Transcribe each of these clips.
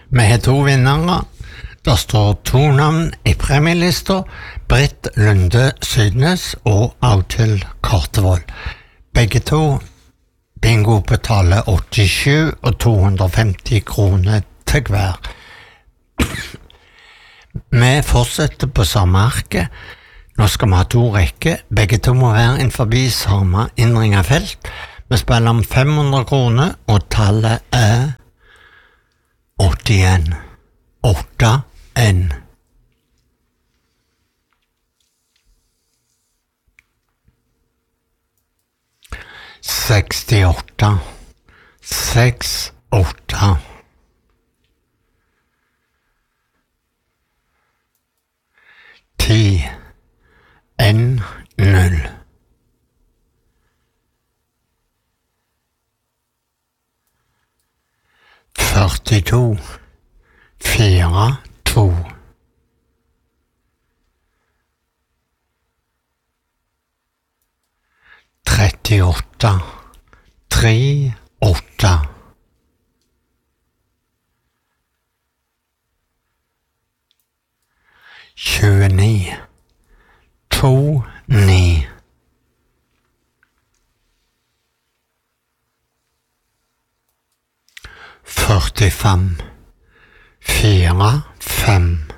Vi har 2 vinnere. Det står 2 navn i premielista. Britt Lunde Sydnes og Audhild Kartevold. Begge 2 bingo betaler 87 og 250 kroner til hver. Vi fortsetter på samme arket. Nå skal vi ha 2 rekker. Begge 2 må være innenfor samme innringet felt. Vi spiller om 500 kroner, og tallet er 81. 8-1. Sekstiåtte. 6-8. 10. 1-0. 42. 4-2. 38. 3-8. 29. 2-9. 45. 4-5.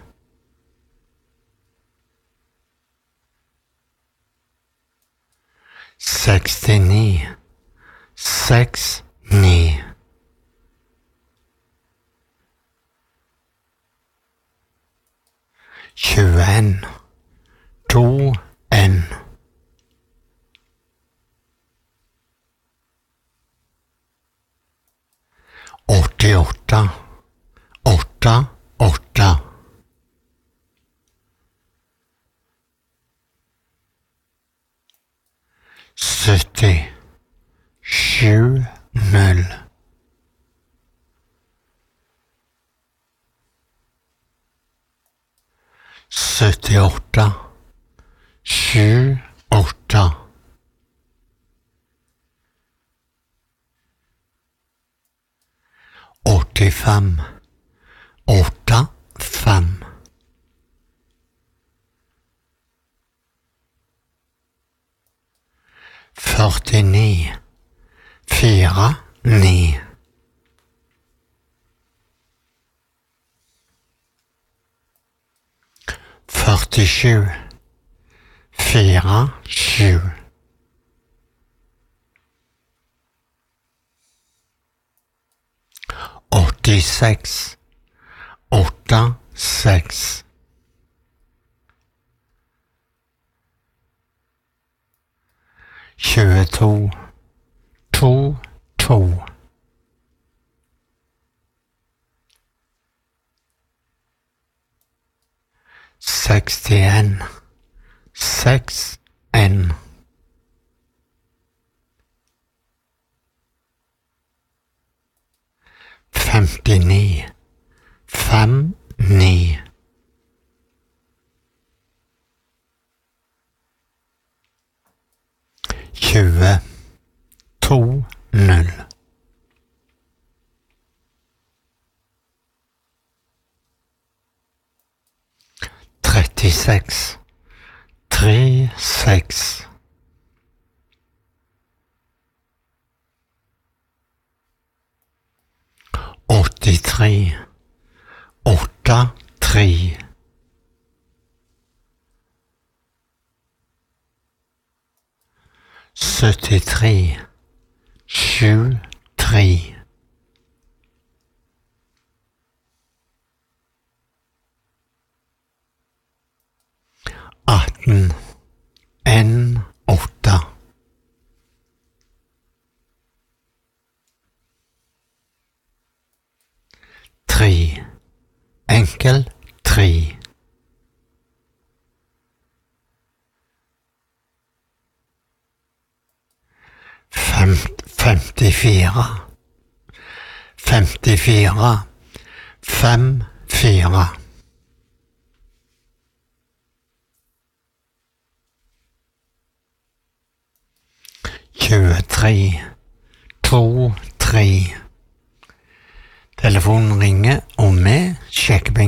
69. 6-9. 21. 2-1. 88. 8-8. 70. 7-0. 78. 7-8. 85. 8-5. 49. 4-9. 47. 4-7. 86. 8-6. 22. 2-2. 61. 6-1. 59. 5-9. 20. 2-0. 36. 3-6. 83. 8-3. 73. 7-3. 18. 1-8. 3. Enkel 3. 54. 54. 5-4. 23. 2-3. Telefonen ringer, og vi sjekker